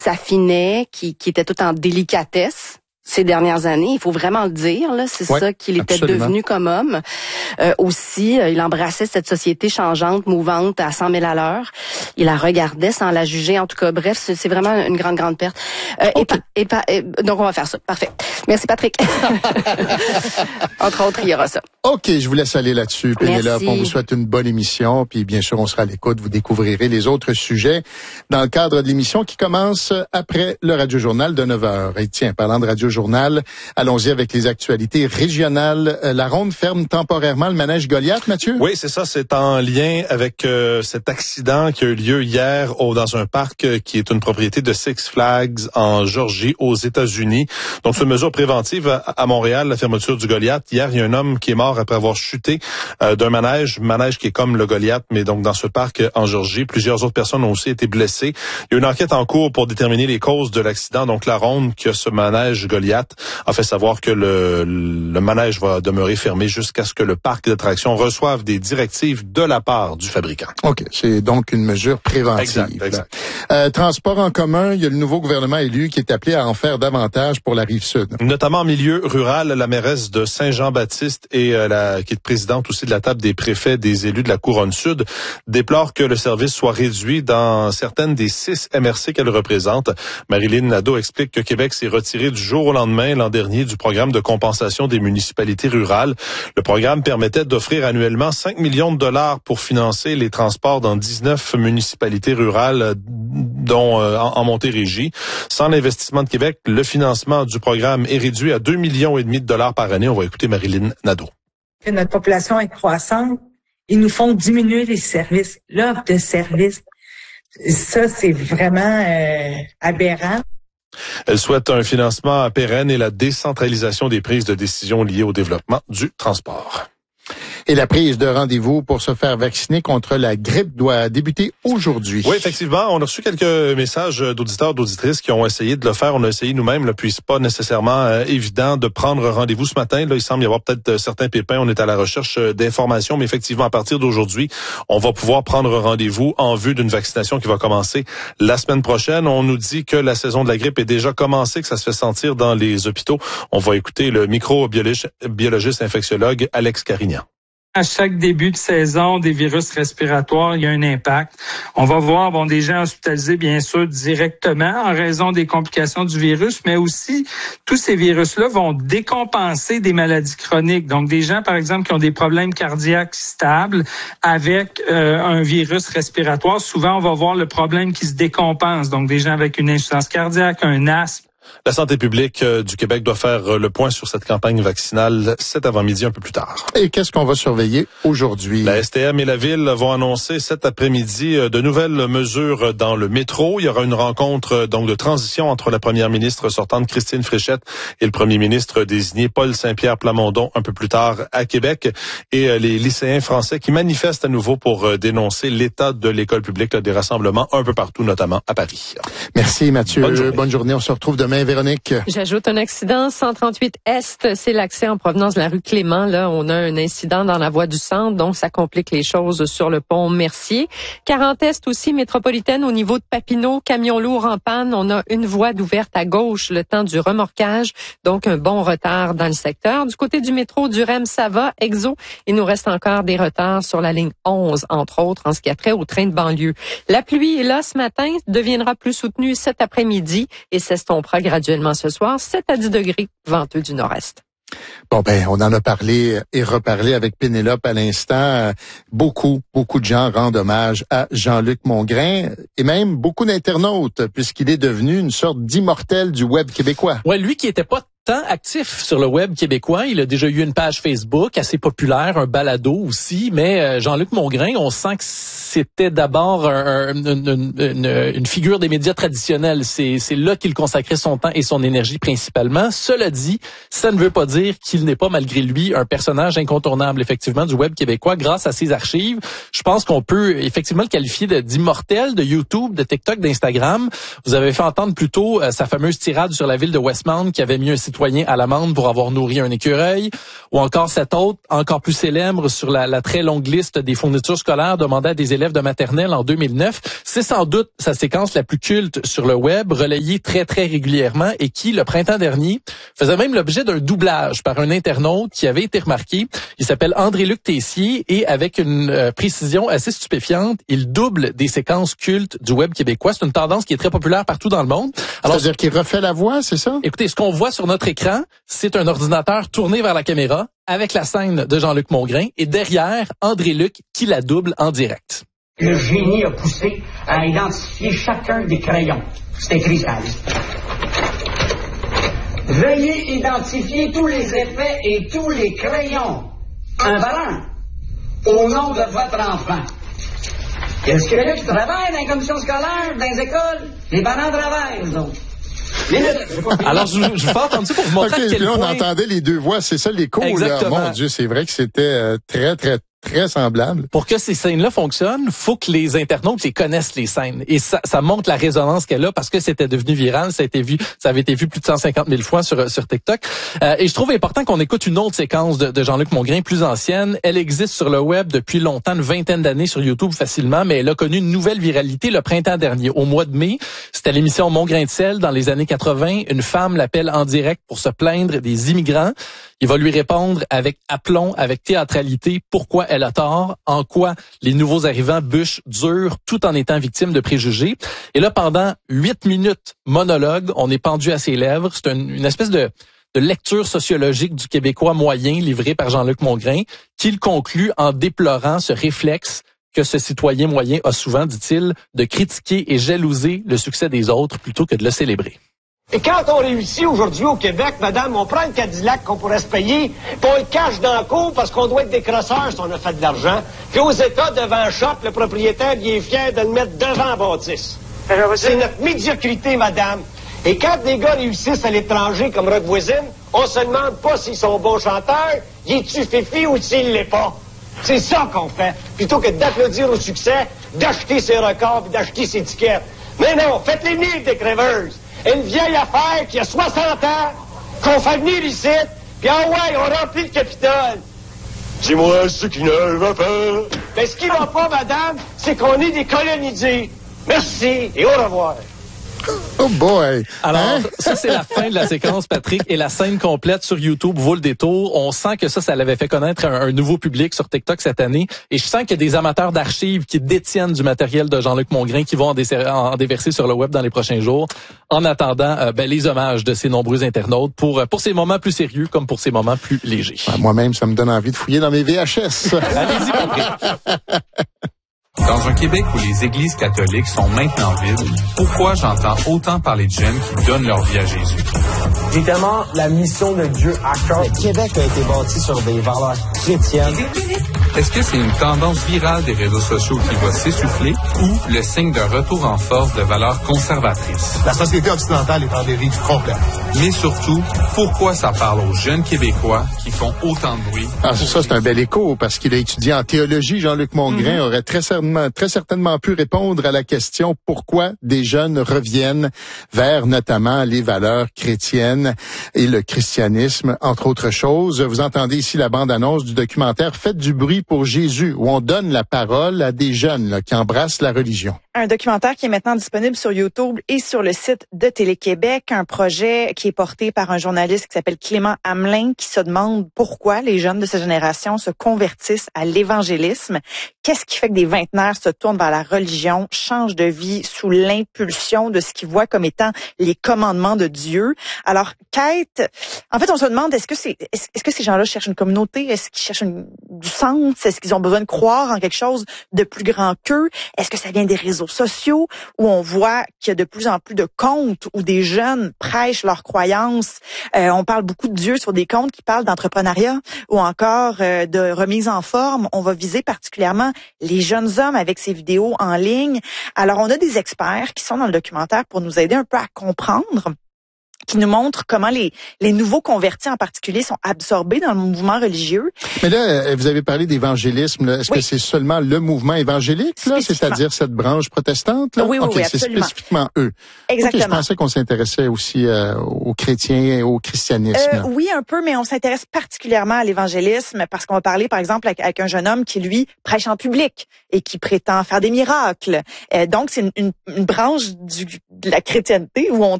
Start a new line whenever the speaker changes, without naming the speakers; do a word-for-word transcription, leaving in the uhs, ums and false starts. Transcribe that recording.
s'affinait, qui, qui était tout en délicatesse ces dernières années. Il faut vraiment le dire, là, c'est ouais, ça qu'il était absolument. devenu comme homme. Euh, aussi, euh, il embrassait cette société changeante, mouvante, à cent mille à l'heure. Il la regardait sans la juger. En tout cas, bref, c'est, c'est vraiment une grande, grande perte. Euh, okay. et, pa, et, pa, et donc, on va faire ça. Parfait. Merci, Patrick. Entre autres, il y aura ça.
OK, je vous laisse aller là-dessus, Pénélope. On vous souhaite une bonne émission. Puis, bien sûr, on sera à l'écoute. Vous découvrirez les autres sujets dans le cadre de l'émission qui commence après le Radio-Journal de neuf heures. Et tiens, parlant de Radio-Journal, allons-y avec les actualités régionales. La Ronde ferme temporairement le manège Goliath, Mathieu?
Oui, c'est ça. C'est en lien avec euh, cet accident qui a eu lieu hier au, dans un parc euh, qui est une propriété de Six Flags en Georgie, aux États-Unis. Donc, c'est une mesure préventive à, à Montréal, la fermeture du Goliath. Hier, il y a un homme qui est mort après avoir chuté euh, d'un manège, manège qui est comme le Goliath, mais donc dans ce parc en Georgie. Plusieurs autres personnes ont aussi été blessées. Il y a une enquête en cours pour déterminer les causes de l'accident. Donc, la Ronde, que ce manège Goliath, a fait savoir que le, le manège va demeurer fermé jusqu'à ce que le parc d'attractions reçoive des directives de la part du fabricant.
OK, c'est donc une mesure préventive.
Exact, exact.
Euh, transport en commun, il y a le nouveau gouvernement élu qui est appelé à en faire davantage pour la Rive-Sud.
Notamment en milieu rural, la mairesse de Saint-Jean-Baptiste et euh, la, qui est présidente aussi de la table des préfets des élus de la Couronne-Sud déplore que le service soit réduit dans certaines des six M R C qu'elle représente. Marilyn Nadeau explique que Québec s'est retiré du jour au lendemain l'an dernier du programme de compensation des municipalités rurales. Le programme permettait d'offrir annuellement cinq millions de dollars pour financer les transports dans dix-neuf municipalités rurales, dont euh, en, en Montérégie. Sans l'investissement de Québec, le financement du programme est réduit à deux millions et demi de dollars par année. On va écouter Marilyn Nadeau.
Notre population est croissante. Ils nous font diminuer les services, l'offre de services. Ça, c'est vraiment euh, aberrant.
Elle souhaite un financement pérenne et la décentralisation des prises de décision liées au développement du transport.
Et la prise de rendez-vous pour se faire vacciner contre la grippe doit débuter aujourd'hui.
Oui, effectivement. On a reçu quelques messages d'auditeurs, d'auditrices qui ont essayé de le faire. On a essayé nous-mêmes, là, puis c'est pas nécessairement euh, évident de prendre rendez-vous ce matin. Là, il semble y avoir peut-être euh, certains pépins. On est à la recherche euh, d'informations, mais effectivement, à partir d'aujourd'hui, on va pouvoir prendre rendez-vous en vue d'une vaccination qui va commencer la semaine prochaine. On nous dit que la saison de la grippe est déjà commencée, que ça se fait sentir dans les hôpitaux. On va écouter le microbiologiste infectiologue Alex Carignan.
À chaque début de saison des virus respiratoires, il y a un impact. On va voir bon des gens hospitalisés bien sûr directement en raison des complications du virus, mais aussi tous ces virus-là vont décompenser des maladies chroniques. Donc des gens par exemple qui ont des problèmes cardiaques stables avec euh, un virus respiratoire, souvent on va voir le problème qui se décompense. Donc des gens avec une insuffisance cardiaque, un asthme.
La santé publique du Québec doit faire le point sur cette campagne vaccinale cet avant-midi un peu plus tard.
Et qu'est-ce qu'on va surveiller aujourd'hui?
La S T M et la Ville vont annoncer cet après-midi de nouvelles mesures dans le métro. Il y aura une rencontre donc de transition entre la première ministre sortante Christine Fréchette et le premier ministre désigné Paul Saint-Pierre Plamondon un peu plus tard à Québec. Et les lycéens français qui manifestent à nouveau pour dénoncer l'état de l'école publique, là, des rassemblements un peu partout, notamment à Paris.
Merci Mathieu.
Bonne journée.
Bonne journée. On se retrouve demain. Véronique.
J'ajoute un accident, cent trente-huit Est, c'est l'accès en provenance de la rue Clément. Là, on a un incident dans la voie du centre, donc ça complique les choses sur le pont Mercier. quarante Est aussi, métropolitaine, au niveau de Papineau, camion lourd en panne. On a une voie d'ouverte à gauche le temps du remorquage, donc un bon retard dans le secteur. Du côté du métro du R E M, ça va. Exo, il nous reste encore des retards sur la ligne onze, entre autres, en ce qui a trait au train de banlieue. La pluie est là ce matin, deviendra plus soutenue cet après-midi et s'estompera graduellement ce soir, sept à dix degrés, venteux du nord-est.
Bon, ben, on en a parlé et reparlé avec Pénélope à l'instant. Beaucoup, beaucoup de gens rendent hommage à Jean-Luc Mongrain et même beaucoup d'internautes, puisqu'il est devenu une sorte d'immortel du web québécois.
Ouais, lui qui était pas tant actif sur le web québécois, il a déjà eu une page Facebook assez populaire, un balado aussi, mais Jean-Luc Mongrain, on sent que c'était d'abord un, une, une, une figure des médias traditionnels. C'est, c'est là qu'il consacrait son temps et son énergie principalement. Cela dit, ça ne veut pas dire qu'il n'est pas, malgré lui, un personnage incontournable, effectivement, du web québécois grâce à ses archives. Je pense qu'on peut effectivement le qualifier de, d'immortel de YouTube, de TikTok, d'Instagram. Vous avez fait entendre plus tôt euh, sa fameuse tirade sur la ville de Westmount qui avait mis un site citoyen à l'amende pour avoir nourri un écureuil, ou encore cette autre, encore plus célèbre, sur la, la très longue liste des fournitures scolaires demandées à des élèves de maternelle en deux mille neuf. C'est sans doute sa séquence la plus culte sur le web, relayée très, très régulièrement et qui, le printemps dernier, faisait même l'objet d'un doublage par un internaute qui avait été remarqué. Il s'appelle André-Luc Tessier et avec une euh, précision assez stupéfiante, il double des séquences cultes du web québécois. C'est une tendance qui est très populaire partout dans le monde.
Alors, c'est-à-dire qu'il refait la voix, c'est ça?
Écoutez, ce qu'on voit sur notre écran, c'est un ordinateur tourné vers la caméra avec la scène de Jean-Luc Mongrain et derrière, André-Luc qui la double en direct.
Le génie a poussé à identifier chacun des crayons. C'est écrit ça. Veuillez identifier tous les effets et tous les crayons. Un par un. Au nom de votre enfant. Est-ce que là, tu travailles dans les commissions scolaires, dans les écoles? Les parents travaillent, eux autres.
Alors, je, je vous fais entendre ça pour vous montrer
okay,
à quel
là,
point...
on entendait les deux voix, c'est ça l'écho, là. Mon Dieu, c'est vrai que c'était euh, très, très, très semblable.
Pour que ces scènes-là fonctionnent, faut que les internautes les connaissent, les scènes. Et ça, ça montre la résonance qu'elle a parce que c'était devenu viral, ça a été vu, ça avait été vu plus de cent cinquante mille fois sur, sur TikTok. Euh, et je trouve important qu'on écoute une autre séquence de, de Jean-Luc Mongrain, plus ancienne. Elle existe sur le web depuis longtemps, une vingtaine d'années sur YouTube facilement, mais elle a connu une nouvelle viralité le printemps dernier. Au mois de mai, c'était l'émission Mon grain de sel dans les années quatre-vingts. Une femme l'appelle en direct pour se plaindre des immigrants. Il va lui répondre avec aplomb, avec théâtralité, pourquoi elle a tort, en quoi les nouveaux arrivants bûchent dur tout en étant victimes de préjugés. Et là, pendant huit minutes monologue, on est pendu à ses lèvres. C'est une, une espèce de, de lecture sociologique du Québécois moyen livrée par Jean-Luc Mongrain, qui le conclut en déplorant ce réflexe que ce citoyen moyen a souvent, dit-il, de critiquer et jalouser le succès des autres plutôt que de le célébrer.
Et quand on réussit aujourd'hui au Québec, madame, on prend le Cadillac qu'on pourrait se payer, puis on le cache dans la cour parce qu'on doit être des crosseurs si on a fait de l'argent. Puis aux États, devant un shop, le propriétaire, il est fier de le mettre devant la bâtisse. C'est notre médiocrité, madame. Et quand des gars réussissent à l'étranger comme Rock Voisine, on se demande pas s'ils sont bons chanteurs, y est-tu fifi ou s'il l'est pas. C'est ça qu'on fait. Plutôt que d'applaudir au succès, d'acheter ses records et d'acheter ses tickets. Mais non, faites-les venir des crèveuses. Une vieille affaire qui a soixante ans, qu'on fait venir ici, puis ah ouais, on remplit le Capitole. Dis-moi ce qui ne va pas. Ben, ce qui va pas, madame, c'est qu'on est des colonisés. Merci et au revoir.
Oh boy!
Alors,
hein?
ça, c'est la fin de la séquence, Patrick, et la scène complète sur YouTube vaut le détour. On sent que ça, ça l'avait fait connaître un, un nouveau public sur TikTok cette année. Et je sens qu'il y a des amateurs d'archives qui détiennent du matériel de Jean-Luc Mongrain qui vont en, dé- en déverser sur le web dans les prochains jours. En attendant, euh, ben, les hommages de ces nombreux internautes pour, pour ces moments plus sérieux comme pour ces moments plus légers.
Ouais, moi-même, ça me donne envie de fouiller dans mes V H S.
Allez-y, Patrick.
Dans un Québec où les églises catholiques sont maintenant vides, pourquoi j'entends autant parler de jeunes qui donnent leur vie à Jésus?
J'ai tellement la mission de Dieu à cœur. Le Québec a été bâti sur des valeurs chrétiennes.
Est-ce que c'est une tendance virale des réseaux sociaux qui va s'essouffler ou le signe d'un retour en force de valeurs conservatrices?
La société occidentale est en dérive complète.
Mais surtout, pourquoi ça parle aux jeunes Québécois qui font autant de bruit?
Ah, c'est ça, c'est un bel écho, parce qu'il a étudié en théologie. Jean-Luc Mongrain mm-hmm. aurait très certainement, très certainement pu répondre à la question pourquoi des jeunes reviennent vers notamment les valeurs chrétiennes et le christianisme, entre autres choses. Vous entendez ici la bande-annonce du documentaire Faites du bruit pour Jésus, où on donne la parole à des jeunes là, qui embrassent la religion.
Un documentaire qui est maintenant disponible sur YouTube et sur le site de Télé-Québec, un projet qui est porté par un journaliste qui s'appelle Clément Hamelin, qui se demande pourquoi les jeunes de cette génération se convertissent à l'évangélisme. Qu'est-ce qui fait que des vingtenaires se tournent vers la religion, changent de vie sous l'impulsion de ce qu'ils voient comme étant les commandements de Dieu? Alors, quête, en fait, on se demande, est-ce que c'est, est-ce, est-ce que ces gens-là cherchent une communauté? Est-ce qu'ils cherchent une, du sens? Est-ce qu'ils ont besoin de croire en quelque chose de plus grand qu'eux? Est-ce que ça vient des réseaux sociaux où on voit qu'il y a de plus en plus de comptes où des jeunes prêchent leurs croyances? Euh, on parle beaucoup de Dieu sur des comptes qui parlent d'entrepreneuriat ou encore euh, de remise en forme. On va viser particulièrement les jeunes hommes avec ces vidéos en ligne. Alors, on a des experts qui sont dans le documentaire pour nous aider un peu à comprendre. qui nous montre comment les les nouveaux convertis en particulier sont absorbés dans le mouvement religieux.
Mais là, vous avez parlé d'évangélisme. Là. Est-ce oui. que c'est seulement le mouvement évangélique, là, c'est-à-dire cette branche protestante? Là?
Oui, oui,
okay,
oui,
c'est
absolument.
spécifiquement eux.
Exactement.
Okay, je pensais qu'on s'intéressait aussi euh, aux chrétiens et au christianisme.
Euh, oui, un peu, mais on s'intéresse particulièrement à l'évangélisme parce qu'on va parler, par exemple, avec, avec un jeune homme qui, lui, prêche en public et qui prétend faire des miracles. Euh, donc, c'est une, une, une branche du, de la chrétienté où on